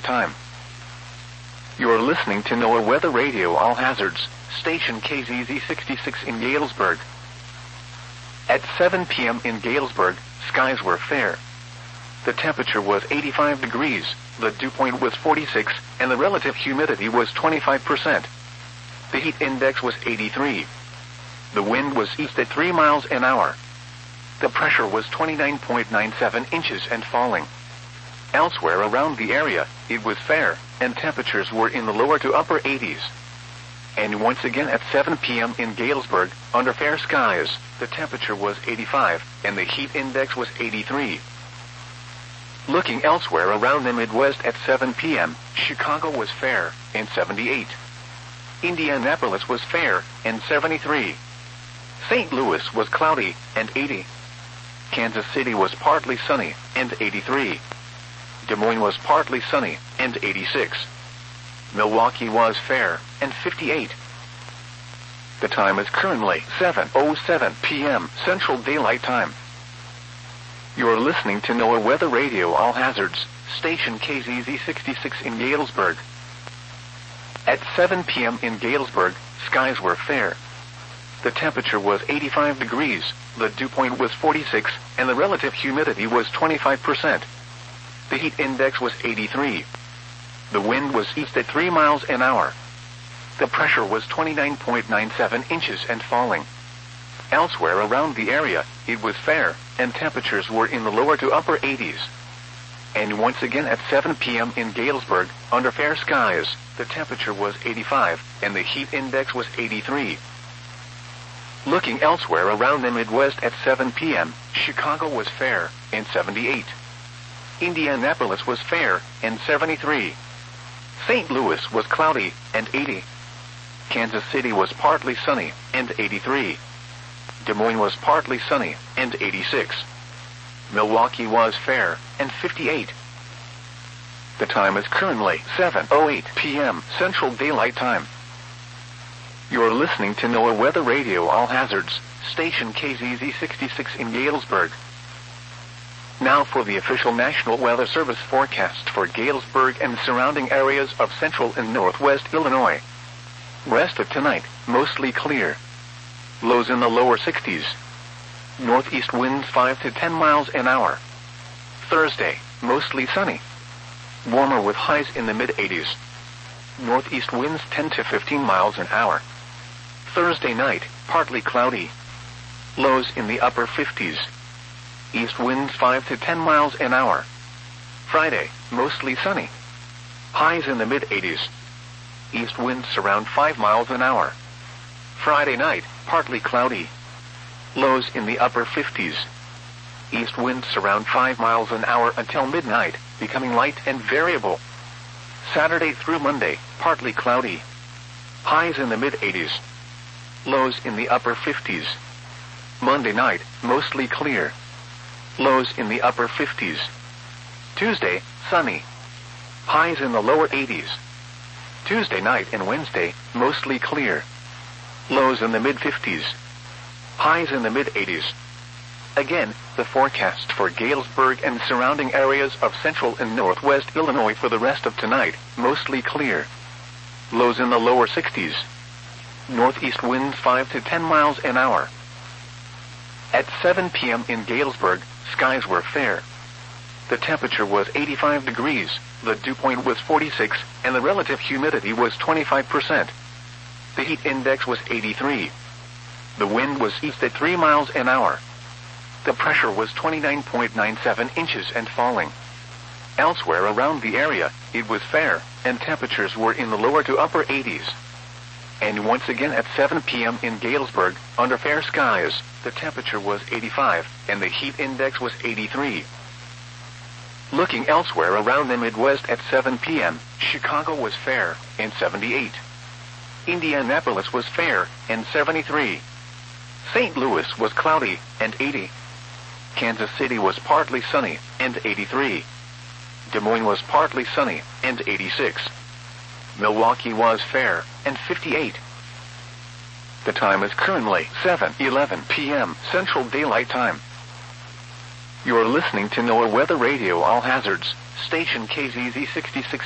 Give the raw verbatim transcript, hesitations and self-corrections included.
Time. You are listening to NOAA Weather Radio All Hazards, station K Z Z sixty-six in Galesburg. At seven p m in Galesburg, skies were fair. The temperature was eighty-five degrees, the dew point was forty-six, and the relative humidity was twenty-five percent. The heat index was eighty-three. The wind was east at three miles an hour. The pressure was twenty-nine point nine seven inches and falling. Elsewhere around the area, it was fair, and temperatures were in the lower to upper eighties. And once again at seven p m in Galesburg, under fair skies, the temperature was eighty-five, and the heat index was eighty-three. Looking elsewhere around the Midwest at seven p m, Chicago was fair, and seventy-eight. Indianapolis was fair, and seventy-three. Saint Louis was cloudy, and eighty. Kansas City was partly sunny, and eighty-three. Des Moines was partly sunny, and eighty-six. Milwaukee was fair, and fifty-eight. The time is currently seven oh seven p m Central Daylight Time. You are listening to NOAA Weather Radio All Hazards, station K Z Z sixty-six in Galesburg. At seven p m in Galesburg, skies were fair. The temperature was eighty-five degrees, the dew point was forty-six, and the relative humidity was twenty-five percent. The heat index was eighty-three. The wind was east at three miles an hour. The pressure was twenty-nine point nine seven inches and falling. Elsewhere around the area, it was fair, and temperatures were in the lower to upper eighties. And once again at seven p m in Galesburg, under fair skies, the temperature was eighty-five, and the heat index was eighty-three. Looking elsewhere around the Midwest at seven p m, Chicago was fair, and seventy-eight. Indianapolis was fair, and seventy-three. Saint Louis was cloudy, and eighty. Kansas City was partly sunny, and eighty-three. Des Moines was partly sunny, and eighty-six. Milwaukee was fair, and fifty-eight. The time is currently seven oh eight p m Central Daylight Time. You are listening to NOAA Weather Radio All Hazards, station K Z Z sixty-six in Galesburg. Now for the official National Weather Service forecast for Galesburg and surrounding areas of central and northwest Illinois. Rest of tonight, mostly clear. Lows in the lower sixties. Northeast winds five to ten miles an hour. Thursday, mostly sunny. Warmer with highs in the mid-eighties. Northeast winds ten to fifteen miles an hour. Thursday night, partly cloudy. Lows in the upper fifties. East winds five to ten miles an hour. Friday, mostly sunny. Highs in the mid-eighties. East winds around five miles an hour. Friday night, partly cloudy. Lows in the upper fifties. East winds around five miles an hour until midnight, becoming light and variable. Saturday through Monday, partly cloudy. Highs in the mid-eighties. Lows in the upper fifties. Monday night, mostly clear. Lows in the upper fifties. Tuesday, sunny. Highs in the lower eighties. Tuesday night and Wednesday, mostly clear. Lows in the mid-fifties. Highs in the mid-eighties. Again, the forecast for Galesburg and surrounding areas of central and northwest Illinois for the rest of tonight, mostly clear. Lows in the lower sixties. Northeast winds five to ten miles an hour. At seven p m in Galesburg, skies were fair. The temperature was eighty-five degrees, the dew point was forty-six, and the relative humidity was twenty-five percent. The heat index was eighty-three. The wind was east at three miles an hour. The pressure was twenty-nine point nine seven inches and falling. Elsewhere around the area, it was fair, and temperatures were in the lower to upper eighties. And once again at seven p m in Galesburg, under fair skies, the temperature was eighty-five, and the heat index was eighty-three. Looking elsewhere around the Midwest at seven p m, Chicago was fair, and seventy-eight. Indianapolis was fair, and seventy-three. Saint Louis was cloudy, and eighty. Kansas City was partly sunny, and eighty-three. Des Moines was partly sunny, and eighty-six. Milwaukee was fair, and fifty-eight. The time is currently seven eleven p m Central Daylight Time. You are listening to NOAA Weather Radio All Hazards, station K Z Z sixty-six